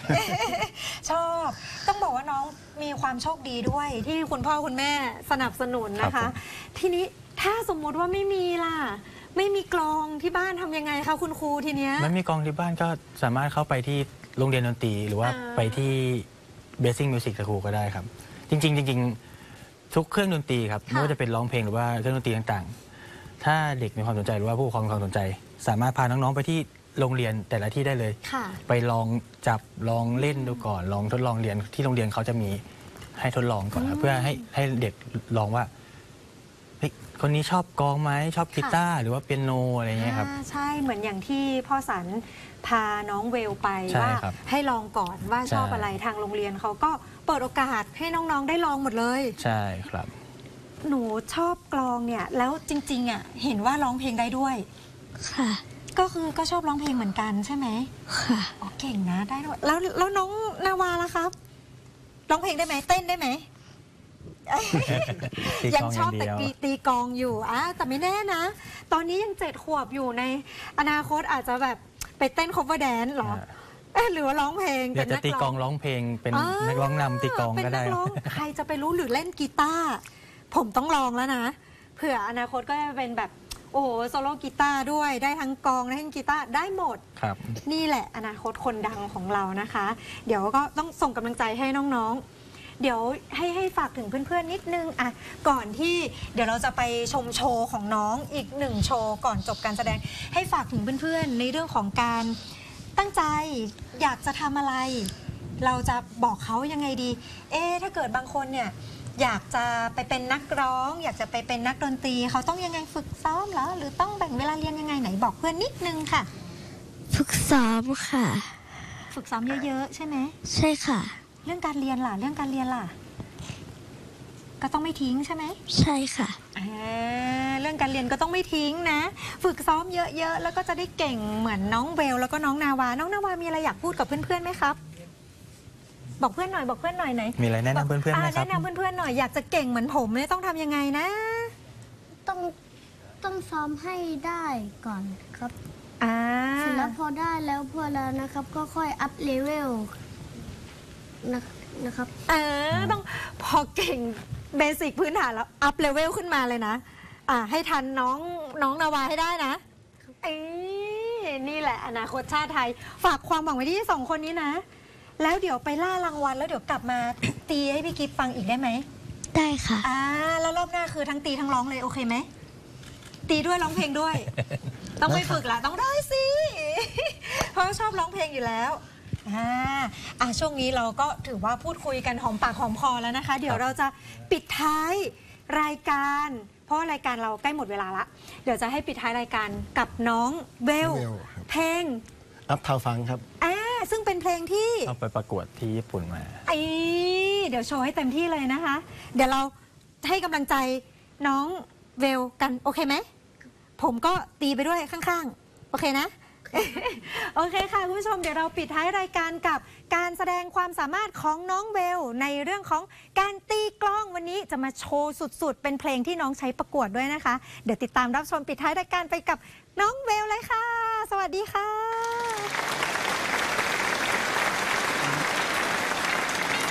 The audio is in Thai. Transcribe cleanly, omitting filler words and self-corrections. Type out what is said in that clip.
ชอบต้องบอกว่าน้องมีความโชคดีด้วยที่คุณพ่อคุณแม่สนับสนุนนะคะทีนี้ถ้าสมมุติว่าไม่มีล่ะไม่มีกลองที่บ้านทำยังไงคะคุณครูทีเนี้ยไม่มีกลองที่บ้านก็สามารถเข้าไปที่โรงเรียนดนตรีหรือว่าไปที่ Basic Music School ก็ได้ครับจริงทุกเครื่องดนตรีครับไม่ว่าจะเป็นร้องเพลงหรือว่าเครื่องดนตรีต่างๆถ้าเด็กมีความสนใจหรือว่าผู้ปกครองมีความสนใจสามารถพาน้องๆไปที่โรงเรียนแต่ละที่ได้เลยไปลองจับลองเล่นดูก่อนลองทดลองเรียนที่โรงเรียนเขาจะมีให้ทดลองก่อนเพื่อให้เด็กลองว่าคนนี้ชอบกลองไหมชอบกีตาร์หรือว่าเปียโนอะไรเงี้ยครับใช่เหมือนอย่างที่พ่อสันพาน้องเวลไปว่าให้ลองก่อนว่าชอบอะไรทางโรงเรียนเขาก็เปิดโอกาสให้น้องๆได้ลองหมดเลยใช่ครับหนูชอบกลองเนี่ยแล้วจริงๆอ่ะเห็นว่าร้องเพลงได้ด้วยค่ะก็ชอบร้องเพลงเหมือนกันใช่ไหมค่ะอ๋อเก่งนะได้ด้วยแล้วน้องนาวาล่ะครับร้องเพลงได้ไหมเต้นได้ไหมยังชอบแต่ตีกลองอยู่แต่ไม่แน่นะตอนนี้ยัง7 ขวบอยู่ในอนาคตอาจจะแบบไปเต้น cover dance หรอหรือว่าร้องเพลงอยากจะตีกลองร้องเพลงเป็นนักร้องนำตีกลองก็ได้ใครจะไปรู้หรือเล่นกีตาร์ผมต้องลองแล้วนะเผื่ออนาคตก็จะเป็นแบบโอ้โหโซโล่กีตาร์ด้วยได้ทั้งกลองได้ทั้งกีตาร์ได้หมดครับนี่แหละอนาคตคนดังของเรานะคะเดี๋ยวก็ต้องส่งกำลังใจให้น้องๆเดี๋ยวให้ฝากถึงเพื่อนๆนิดนึงก่อนที่เดี๋ยวเราจะไปชมโชว์ของน้องอีก1 โชว์ก่อนจบการแสดงให้ฝากถึงเพื่อนๆในเรื่องของการตั้งใจอยากจะทำอะไรเราจะบอกเขายังไงดีถ้าเกิดบางคนเนี่ยอยากจะไปเป็นนักร้องอยากจะไปเป็นนักดนตรีเขาต้องยังไงฝึกซ้อมเหรอหรือต้องแบ่งเวลาเรียนยังไงไหนบอกเพื่อนนิดนึงค่ะฝึกซ้อมค่ะฝึกซ้อมเยอะๆใช่ไหมใช่ค่ะเรื่องการเรียนล่ะก็ต้องไม่ทิ้งใช่ไหมใช่ค่ะเรื่องการเรียนก็ต้องไม่ทิ้งนะฝึกซ้อมเยอะๆแล้วก็จะได้เก่งเหมือนน้องเบลแล้วก็น้องนาวามีอะไรอยากพูดกับเพื่อนๆไหมครับบอกเพื่อนหน่อยไหนมีอะไรแนะนำเพื่อนๆไหมครับแนะนำเพื่อนๆหน่อยอยากจะเก่งเหมือนผมเนี่ยต้องทำยังไงนะต้องซ้อมให้ได้ก่อนครับเสร็จแล้วพอแล้วนะครับก็ค่อยอัพเลเวลนะครับต้องพอเก่งเบสิกพื้นฐานแล้วอัพเลเวลขึ้นมาเลยนะให้ทันน้องนาวาให้ได้นะนี่แหละอนาคตชาติไทยฝากความหวังไว้ที่2 คนนี้นะแล้วเดี๋ยวไปล่ารางวัลแล้วเดี๋ยวกลับมาตีให้พี่กิฟต์ฟังอีกได้ไหมได้ค่ะแล้วรอบหน้าคือทั้งตีทั้งร้องเลยโอเคไหมตีด้วยร้องเพลงด้วย ต้องไปฝึกละต้องได้สิเพราะชอบร้องเพลงอยู่แล้วช่วงนี้เราก็ถือว่าพูดคุยกันหอมปากหอมคอแล้วนะคะเดี๋ยวเราจะปิดท้ายรายการเพราะรายการเราใกล้หมดเวลาละเดี๋ยวจะให้ปิดท้ายรายการกับน้องเวลเพลงอัพทาวฟังครับซึ่งเป็นเพลงที่เอาไปประกวดที่ญี่ปุ่นมาเดี๋ยวโชว์ให้เต็มที่เลยนะคะเดี๋ยวเราให้กำลังใจน้องเวลกันโอเคไหมผมก็ตีไปด้วยข้างๆโอเคนะโอเคค่ะคุณผู้ชมเดี๋ยวเราปิดท้ายรายการกับการแสดงความสามารถของน้องเวลในเรื่องของการตีกลองวันนี้จะมาโชว์สุดๆเป็นเพลงที่น้องใช้ประกวดด้วยนะคะเดี๋ยวติดตามรับชมปิดท้ายรายการไปกับน้องเวลเลยค่ะสวัสดีค่ะ